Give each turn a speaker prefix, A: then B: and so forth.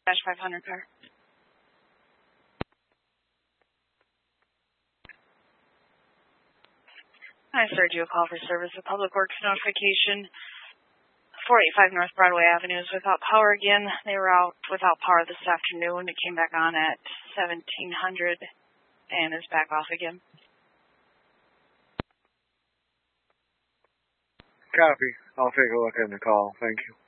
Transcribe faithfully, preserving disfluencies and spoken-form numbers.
A: dash five hundred car. I served you a call for service of Public Works notification. four eighty-five North Broadway Avenue is without power again. They were out without power this afternoon. It came back on at seventeen hundred and is back off again.
B: Copy. I'll take a look at the call. Thank you.